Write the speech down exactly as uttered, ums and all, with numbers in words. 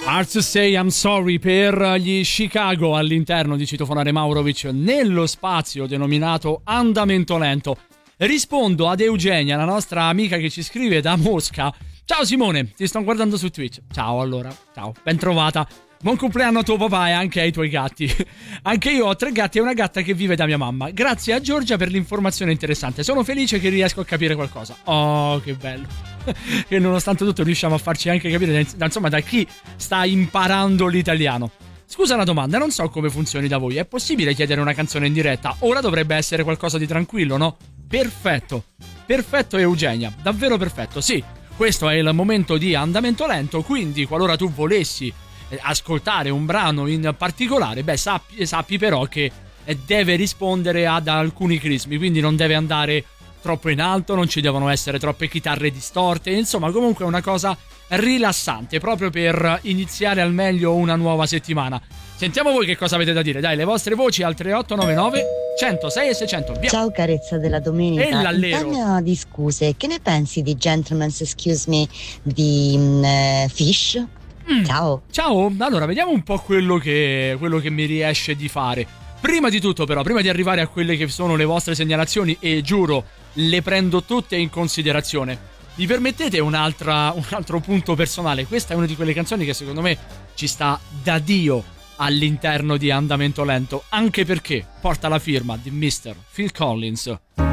Hard to Say I'm Sorry per gli Chicago all'interno di Citofonare Maurovic nello spazio denominato Andamento Lento. Rispondo ad Eugenia, la nostra amica che ci scrive da Mosca. Ciao Simone, ti sto guardando su Twitch. Ciao allora, ciao, ben trovata. Buon compleanno a tuo papà e anche ai tuoi gatti. Anche io ho tre gatti e una gatta che vive da mia mamma. Grazie a Giorgia per l'informazione interessante. Sono felice che riesco a capire qualcosa. Oh, che bello. Che nonostante tutto riusciamo a farci anche capire da, insomma, da chi sta imparando l'italiano. Scusa la domanda, non so come funzioni da voi. È possibile chiedere una canzone in diretta? Ora dovrebbe essere qualcosa di tranquillo, no? Perfetto. Perfetto Eugenia, davvero perfetto. Sì, questo è il momento di Andamento Lento, quindi qualora tu volessi ascoltare un brano in particolare, beh, sappi, sappi però che deve rispondere ad alcuni crismi, quindi non deve andare troppo in alto, non ci devono essere troppe chitarre distorte, insomma comunque è una cosa rilassante proprio per iniziare al meglio una nuova settimana. Sentiamo voi che cosa avete da dire, dai, le vostre voci al tre otto nove nove centosei e seicento. Via. Ciao carezza della domenica. E l'allero. In tema di scuse, che ne pensi di Gentleman's Excuse Me di um, Fish? Mm. Ciao. Ciao, allora vediamo un po' quello che, quello che mi riesce di fare. Prima di tutto però, prima di arrivare a quelle che sono le vostre segnalazioni, e giuro, le prendo tutte in considerazione, mi permettete un'altra, un altro punto personale. Questa è una di quelle canzoni che secondo me ci sta da Dio all'interno di Andamento Lento, anche perché porta la firma di mister Phil Collins.